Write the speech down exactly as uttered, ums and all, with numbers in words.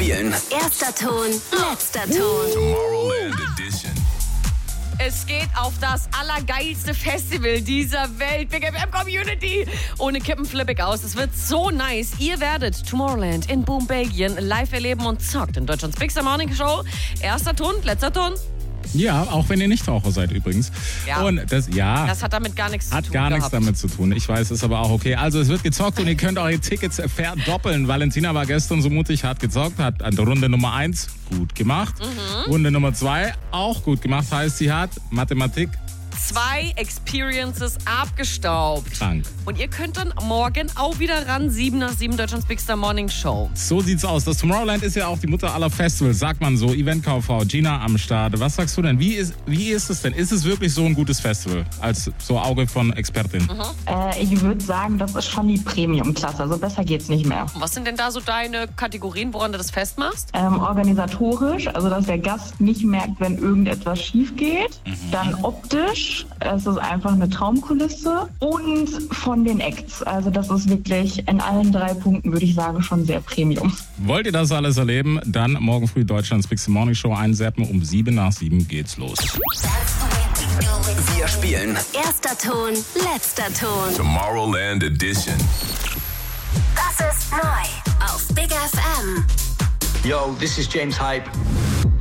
spielen. Erster Ton, letzter Ton. Tomorrowland Edition. Es geht auf das allergeilste Festival dieser Welt. Big F M Community. Ohne Kippen flippig aus. Es wird so nice. Ihr werdet Tomorrowland in Boom, Belgien live erleben und zockt in Deutschlands Big Morning Show. Erster Ton, letzter Ton. Ja, auch wenn ihr Nichtraucher seid übrigens. Ja. Und das, ja, Das hat damit gar nichts zu hat tun gar nichts gehabt. damit zu tun. Ich weiß, ist aber auch okay. Also es wird gezockt und ihr könnt eure Tickets verdoppeln. Valentina war gestern so mutig, hat gezockt, hat an der Runde Nummer eins gut gemacht. Mhm. Runde Nummer zwei auch gut gemacht. Heißt, sie hat Mathematik Zwei Experiences abgestaubt. krank. Und ihr könnt dann morgen auch wieder ran. sieben nach sieben Deutschlands Big Star Morning Show. So sieht's aus. Das Tomorrowland ist ja auch die Mutter aller Festivals, sagt man so. Eventkauffrau Gina am Start. Was sagst du denn? Wie ist, wie ist es denn? Ist es wirklich so ein gutes Festival? Als so Auge von Expertin. Mhm. Äh, ich würde sagen, das ist schon die Premium-Klasse. Also besser geht's nicht mehr. Was sind denn da so deine Kategorien, woran du das festmachst? Ähm, organisatorisch, also dass der Gast nicht merkt, wenn irgendetwas schief geht. Dann optisch, es ist einfach eine Traumkulisse. Und von den Acts, also das ist wirklich in allen drei Punkten, würde ich sagen, schon sehr Premium. Wollt ihr das alles erleben? Dann morgen früh Deutschlands Big Morning Show einseppen. Um sieben nach sieben geht's los. Wir spielen Erster Ton, letzter Ton. Tomorrowland Edition. Das ist neu auf Big F M. Yo, this is James Hype.